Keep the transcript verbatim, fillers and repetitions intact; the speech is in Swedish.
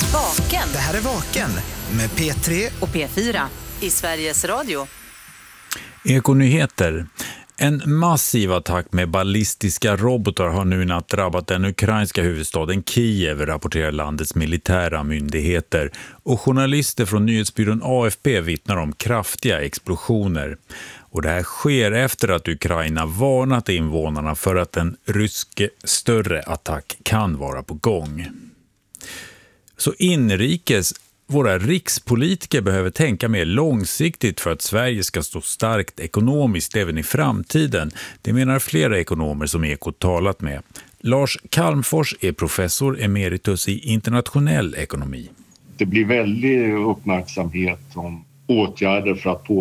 Vaken. Det här är Vaken med P tre och P fyra i Sveriges Radio. Ekonyheter. En massiv attack med ballistiska robotar har nu natt drabbat den ukrainska huvudstaden Kiev, rapporterar landets militära myndigheter. Och journalister från nyhetsbyrån A F P vittnar om kraftiga explosioner. Och det här sker efter att Ukraina varnat invånarna för att en rysk större attack kan vara på gång. Så inrikes, våra rikspolitiker behöver tänka mer långsiktigt för att Sverige ska stå starkt ekonomiskt även i framtiden. Det menar flera ekonomer som Ekot talat med. Lars Kalmfors är professor emeritus i internationell ekonomi. Det blir väldigt uppmärksamhet om åtgärder för att på